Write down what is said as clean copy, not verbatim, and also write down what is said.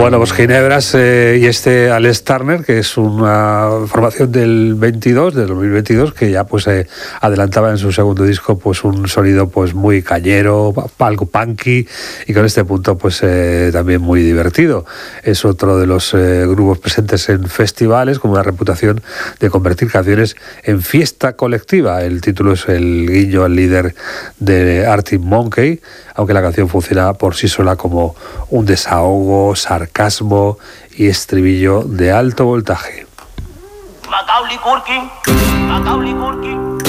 Bueno, pues Ginebras y Alex Turner, que es una formación del 2022, que ya pues adelantaba en su segundo disco pues un sonido pues muy cañero, algo punky, y con este punto pues también muy divertido. Es otro de los grupos presentes en festivales con una reputación de convertir canciones en fiesta colectiva. El título es el guiño al líder de Arctic Monkey, aunque la canción funciona por sí sola como un desahogo, sarcasmo y estribillo de alto voltaje. Macaulay Culkin, Macaulay Culkin.